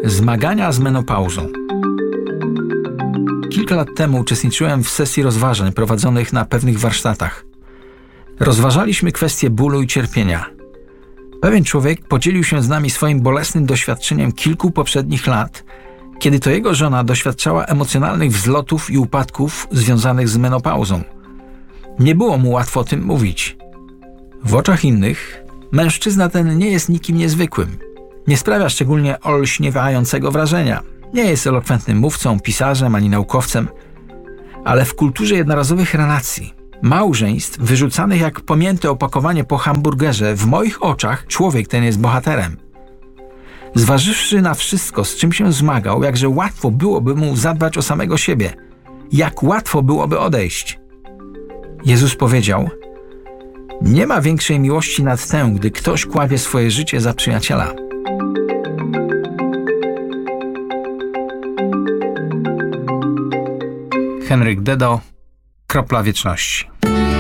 Zmagania z menopauzą. Kilka lat temu uczestniczyłem w sesji rozważań prowadzonych na pewnych warsztatach. Rozważaliśmy kwestię bólu i cierpienia. Pewien człowiek podzielił się z nami swoim bolesnym doświadczeniem kilku poprzednich lat, kiedy to jego żona doświadczała emocjonalnych wzlotów i upadków związanych z menopauzą. Nie było mu łatwo o tym mówić. W oczach innych mężczyzna ten nie jest nikim niezwykłym. Nie sprawia szczególnie olśniewającego wrażenia. Nie jest elokwentnym mówcą, pisarzem ani naukowcem. Ale w kulturze jednorazowych relacji, małżeństw wyrzucanych jak pomięte opakowanie po hamburgerze, w moich oczach człowiek ten jest bohaterem. Zważywszy na wszystko, z czym się zmagał, jakże łatwo byłoby mu zadbać o samego siebie. Jak łatwo byłoby odejść. Jezus powiedział: nie ma większej miłości nad tę, gdy ktoś kładzie swoje życie za przyjaciela. Henryk Dedo, Kropla wieczności.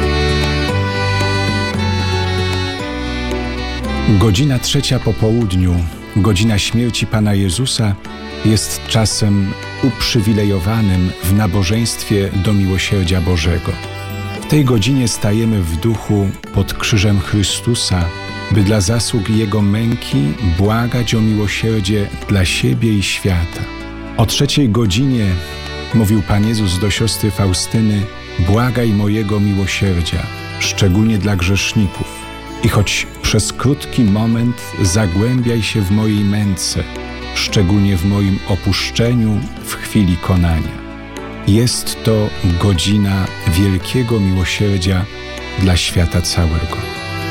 Godzina 3 po południu, godzina śmierci Pana Jezusa, jest czasem uprzywilejowanym w nabożeństwie do miłosierdzia Bożego. W tej godzinie stajemy w duchu pod krzyżem Chrystusa, by dla zasług Jego męki błagać o miłosierdzie dla siebie i świata. O 3 godzinie mówił Pan Jezus do siostry Faustyny: błagaj mojego miłosierdzia, szczególnie dla grzeszników. I choć przez krótki moment zagłębiaj się w mojej męce, szczególnie w moim opuszczeniu w chwili konania. Jest to godzina wielkiego miłosierdzia dla świata całego.